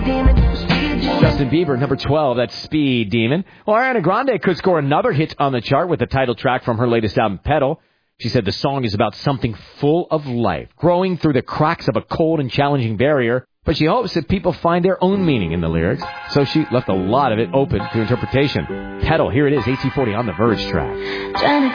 Justin Bieber, number 12, that's Speed Demon. Well, Ariana Grande could score another hit on the chart with the title track from her latest album, Pedal. She said the song is about something full of life, growing through the cracks of a cold and challenging barrier, but she hopes that people find their own meaning in the lyrics, so she left a lot of it open to interpretation. Pedal, here it is, 1840 on the Verge track.